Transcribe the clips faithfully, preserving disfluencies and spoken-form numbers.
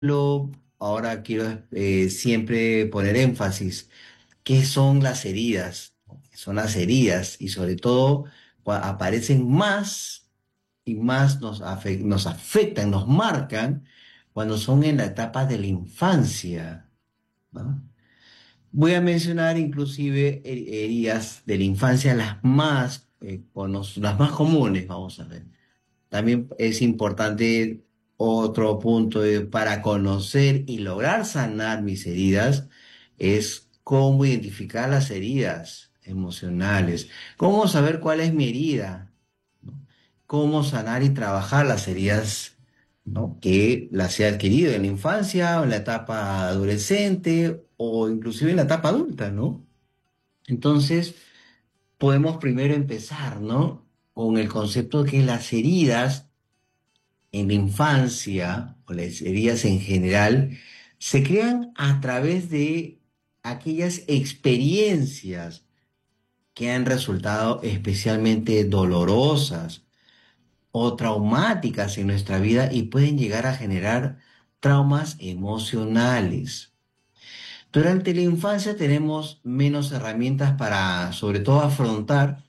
Lo- Ahora quiero eh, siempre poner énfasis. ¿Qué son las heridas? ¿Qué son las heridas? Y sobre todo cua- aparecen más y más nos, afe- nos afectan, nos marcan cuando son en la etapa de la infancia, ¿no? Voy a mencionar inclusive her- heridas de la infancia, las más, eh, cono- las más comunes, vamos a ver. También es importante otro punto de- para conocer y lograr sanar mis heridas, es cómo identificar las heridas emocionales, cómo saber cuál es mi herida, ¿no? Cómo sanar y trabajar las heridas, ¿no? Que las he adquirido en la infancia o en la etapa adolescente o inclusive en la etapa adulta, ¿no? Entonces, podemos primero empezar, ¿no? Con el concepto de que las heridas en la infancia, o las heridas en general, se crean a través de aquellas experiencias que han resultado especialmente dolorosas o traumáticas en nuestra vida y pueden llegar a generar traumas emocionales. Durante la infancia tenemos menos herramientas para, sobre todo, afrontar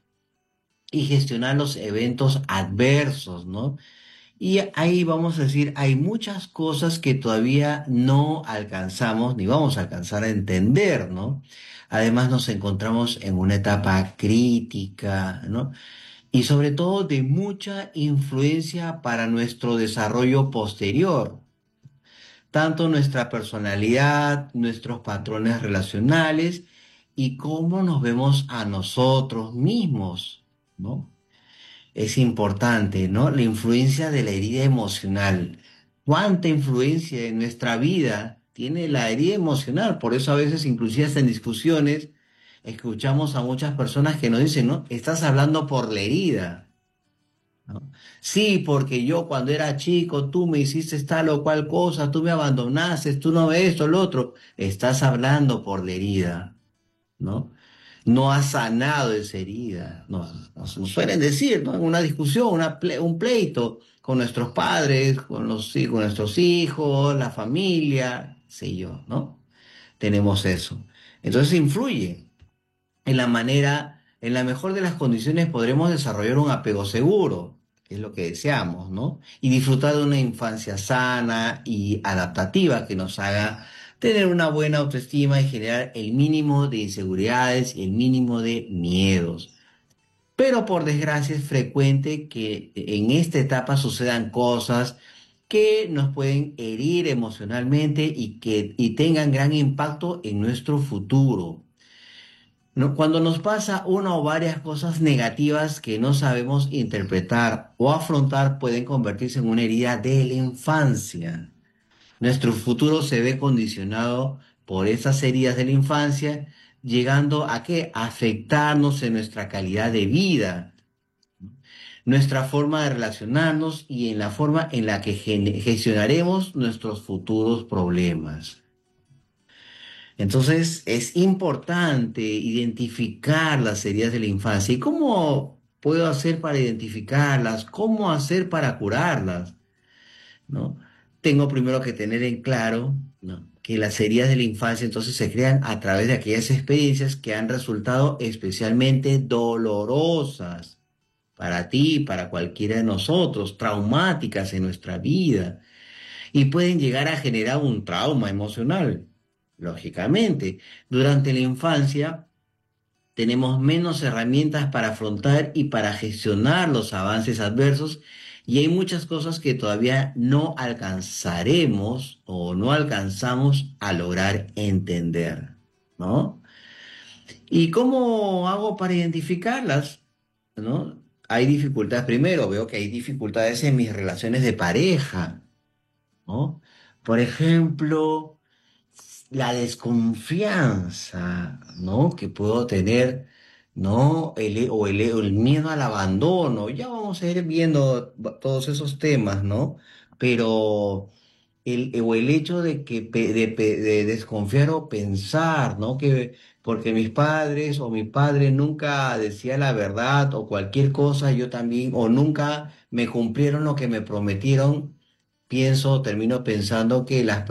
y gestionar los eventos adversos, ¿no? Y ahí vamos a decir, hay muchas cosas que todavía no alcanzamos ni vamos a alcanzar a entender, ¿no? Además nos encontramos en una etapa crítica, ¿no? Y sobre todo de mucha influencia para nuestro desarrollo posterior, tanto nuestra personalidad, nuestros patrones relacionales y cómo nos vemos a nosotros mismos, ¿no? Es importante, ¿no? La influencia de la herida emocional. ¿Cuánta influencia en nuestra vida tiene la herida emocional? Por eso a veces, inclusive hasta en discusiones, escuchamos a muchas personas que nos dicen, ¿no? Estás hablando por la herida, ¿no? Sí, porque yo cuando era chico, tú me hiciste tal o cual cosa, tú me abandonaste, tú no ves esto, lo otro. Estás hablando por la herida, ¿no? No ha sanado esa herida. Nos, nos- nos suelen decir, ¿no? En una discusión, una ple- un pleito con nuestros padres, con los, hi- con nuestros hijos, la familia, sé yo, ¿no? Tenemos eso. Entonces influye en la manera, en la mejor de las condiciones podremos desarrollar un apego seguro, que es lo que deseamos, ¿no? Y disfrutar de una infancia sana y adaptativa que nos haga tener una buena autoestima y generar el mínimo de inseguridades y el mínimo de miedos. Pero por desgracia es frecuente que en esta etapa sucedan cosas que nos pueden herir emocionalmente y que y tengan gran impacto en nuestro futuro. No, cuando nos pasa una o varias cosas negativas que no sabemos interpretar o afrontar, pueden convertirse en una herida de la infancia. Nuestro futuro se ve condicionado por esas heridas de la infancia, llegando a qué? A afectarnos en nuestra calidad de vida, nuestra forma de relacionarnos y en la forma en la que gen- gestionaremos nuestros futuros problemas. Entonces, es importante identificar las heridas de la infancia. ¿Y cómo puedo hacer para identificarlas? ¿Cómo hacer para curarlas? ¿No? Tengo primero que tener en claro, ¿no? Que las heridas de la infancia entonces se crean a través de aquellas experiencias que han resultado especialmente dolorosas para ti, para cualquiera de nosotros, traumáticas en nuestra vida y pueden llegar a generar un trauma emocional. Lógicamente, durante la infancia tenemos menos herramientas para afrontar y para gestionar los avances adversos y hay muchas cosas que todavía no alcanzaremos o no alcanzamos a lograr entender, ¿no? ¿Y cómo hago para identificarlas? ¿No? Hay dificultades, primero veo que hay dificultades en mis relaciones de pareja, ¿no? Por ejemplo, la desconfianza, ¿no? Que puedo tener, ¿no? El, o, el, o el miedo al abandono. Ya vamos a ir viendo todos esos temas, ¿no? Pero el, o el hecho de que pe- de, pe- de desconfiar o pensar, ¿no? Que porque mis padres o mi padre nunca decía la verdad o cualquier cosa, yo también, o nunca me cumplieron lo que me prometieron pienso, termino pensando que las